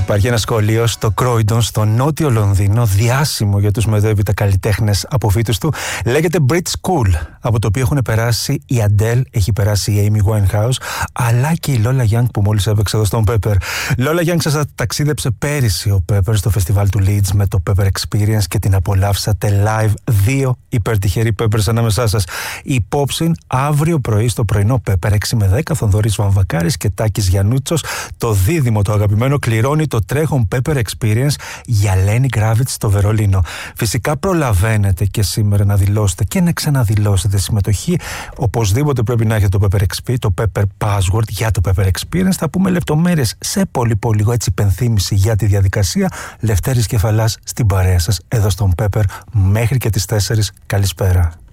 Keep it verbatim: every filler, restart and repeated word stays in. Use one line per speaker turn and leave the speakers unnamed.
Υπάρχει ένα σχολείο στο Croydon, στο νότιο Λονδίνο, διάσημο για τους μετέπειτα καλλιτέχνες αποφύτους του. Λέγεται Brit School, από το οποίο έχουν περάσει η Adele, έχει περάσει η Amy Winehouse, αλλά και η Lola Young που μόλις έπαιξε εδώ στον Pepper. Lola Young σας ταξίδεψε πέρυσι ο Pepper στο φεστιβάλ του Leeds με το Pepper Experience και την απολαύσατε live. Δύο υπερτυχεροί Peppers ανάμεσά σας. Υπόψη, αύριο πρωί στο πρωινό Pepper έξι με δέκα, Θοδωρής Βαμβακάρης και Τάκης Γιαννούτσος, το δίδυμο το αγαπημένο κληρώνει το τρέχον Pepper Experience για Lenny Kravitz στο Βερολίνο. Φυσικά προλαβαίνετε και σήμερα να δηλώσετε και να ξαναδηλώσετε συμμετοχή. Οπωσδήποτε πρέπει να έχετε το Pepper εξ πι, το Pepper Password για το Pepper Experience. Θα πούμε λεπτομέρειες σε πολύ πολύ λίγο, έτσι υπενθύμηση για τη διαδικασία. Λευτέρης Κεφαλάς στην παρέα σας εδώ στον Pepper μέχρι και τις τέσσερις. Καλησπέρα.